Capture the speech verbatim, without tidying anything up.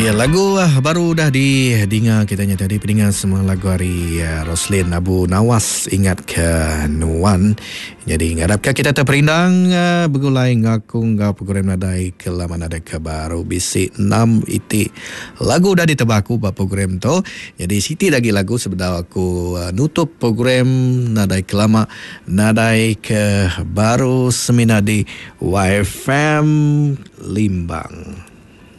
Ya, lagu uh, baru dah didengar kita tadi, pendengar semua lagu hari uh, Roslin Abu Nawas, Ingat ke Nuan. Jadi ngarapkan kita terperindang uh, begulai ngaku ngau program nadai ke lama nadai ke baru bisik enam iti. Lagu dah ditebaku buat program tu. Jadi siti lagi lagu sebentar aku uh, nutup program nadai ke lama nadai ke baru seminadi Y F M Limbang.